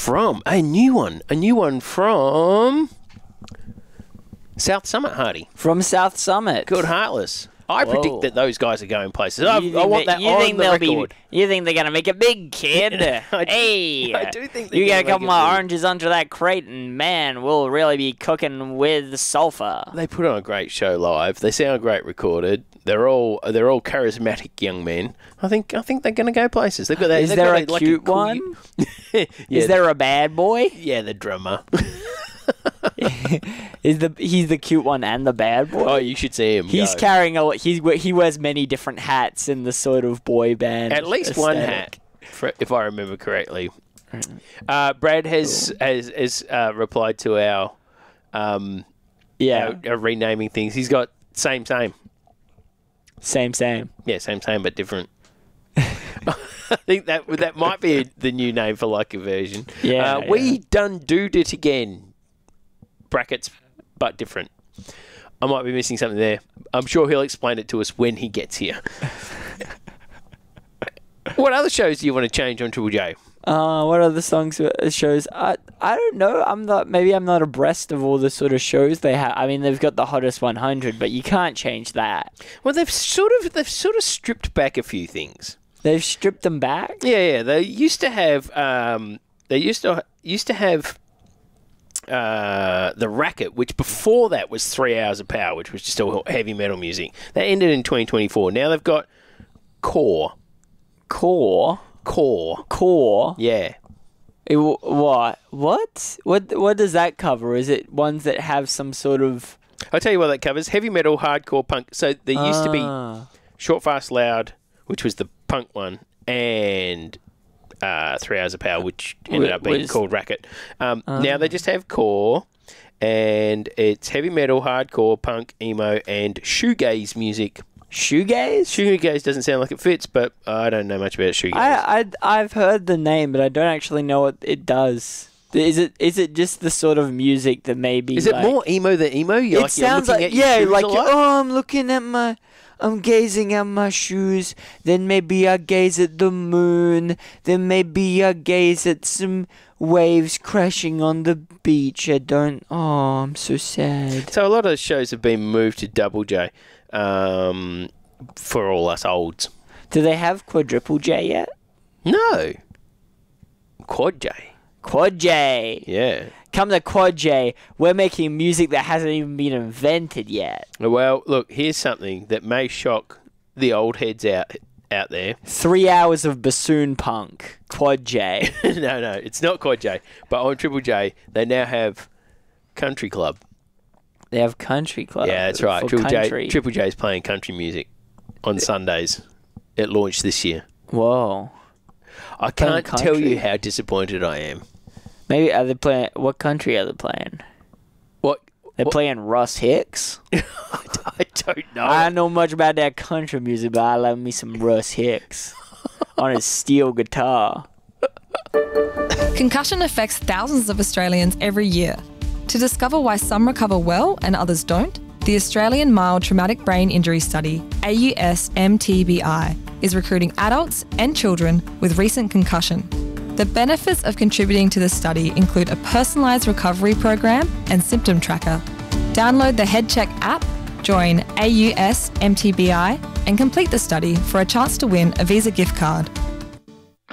from a new one from South Summit, Hardy. From South Summit. Good Heartless. I predict that those guys are going places. I want that you on think the record. You think they're going to make it big, kid? I do think they're you get a gonna couple make it more big. oranges onto that crate, and man, we'll really be cooking with sulfur. They put on a great show live. They sound great recorded. They're all charismatic young men. I think they're going to go places. They've got that. Is there a cute one? Yeah, Is there a bad boy? Yeah, the drummer. He's the cute one and the bad boy. Oh, you should see him. He's go. carrying he wears many different hats in the sort of boy band. At least aesthetic. one hat, if I remember correctly. Brad has replied to our our renaming things. He's got same. Same. Yeah, same, but different. I think that might be the new name for like a version. Yeah, we done doed it again. Brackets, but different. I might be missing something there. I'm sure he'll explain it to us when he gets here. What other shows do you want to change on Triple J? What other shows? I don't know. I'm not abreast of all the sort of shows they have. I mean, they've got the hottest 100, but you can't change that. Well, they've sort of stripped back a few things. They've stripped them back. Yeah. They used to have the Racket, which before that was 3 Hours of Power, which was just all heavy metal music. That ended in 2024. Now they've got Core. Yeah. What? What does that cover? Is it ones that have some sort of... I'll tell you what that covers. Heavy metal, hardcore, punk. So there used to be Short, Fast, Loud, which was the punk one, and 3 Hours of Power, which ended up being called Racket. Now they just have Core, and it's heavy metal, hardcore, punk, emo, and shoegaze music. Shoegaze? Shoegaze doesn't sound like it fits, but I don't know much about shoegaze. I've heard the name, but I don't actually know what it does. Is it just the sort of music that maybe... Is it more emo than emo? It sounds like... Yeah, like, I'm gazing at my shoes, then maybe I gaze at the moon, then maybe I gaze at some waves crashing on the beach. I'm so sad. So a lot of shows have been moved to Double J for all us olds. Do they have Quadruple J yet? No. Quad J. Quad J. Yeah. Come to Quad J. We're making music that hasn't even been invented yet. Well, look, here's something that may shock the old heads out there. 3 hours of bassoon punk. Quad J. No, it's not Quad J. But on Triple J, they now have Country Club. They have Country Club. Yeah, that's right. Triple J is playing country music on Sundays. It launched this year. Whoa. I can't tell you how disappointed I am. Maybe are they playing? What country are they playing? What? They're playing Russ Hicks. I don't know. I don't know much about that country music, but I love me some Russ Hicks on his steel guitar. Concussion affects thousands of Australians every year. To discover why some recover well and others don't, the Australian Mild Traumatic Brain Injury Study, AUS-MTBI, is recruiting adults and children with recent concussion. The benefits of contributing to the study include a personalised recovery program and symptom tracker. Download the HeadCheck app, join AUS-MTBI, and complete the study for a chance to win a Visa gift card.